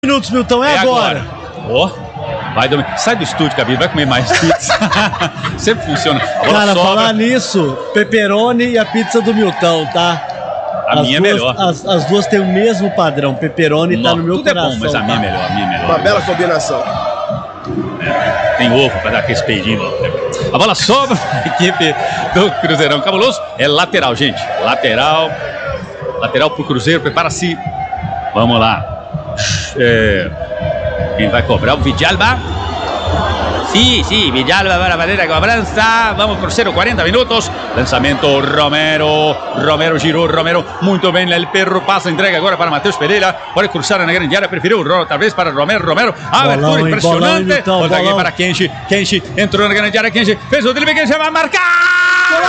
minutos, Milton, é agora. Ó, vai dominar. Sai do estúdio, Cabide, vai comer mais pizza. Sempre funciona. Cara, falar nisso, pepperoni e a pizza do Milton, tá? A minha é melhor. As duas têm o mesmo padrão. Pepperoni tá no meu coração. É bom, mas a minha é melhor, Uma bela combinação. Tem ovo para dar aquele peidinho. A bola sobra a equipe do Cruzeirão Cabuloso. É lateral, gente. Lateral pro Cruzeiro. Prepara-se. Vamos lá. Quem vai cobrar? O Villalba. Sim, Villalba vai fazer a cobrança. Vamos por 40 minutos. Lançamento, Romero girou, muito bem, el perro passa, entrega agora para Matheus Pereira, pode cruzar na grande área, preferiu talvez para Romero, abertura impressionante, volta aqui para Kenshi entrou na grande área, Kenshi fez o drible, Kenshi vai marcar!